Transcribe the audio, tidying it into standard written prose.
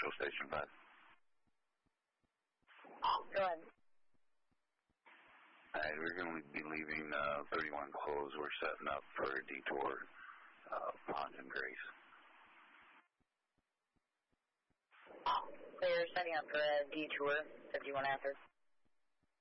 Central Station 5. Go ahead. Alright, we're going to be leaving 31 closed. We're setting up for a detour, Ponds and Grace. So you're setting up for a detour, 51 after.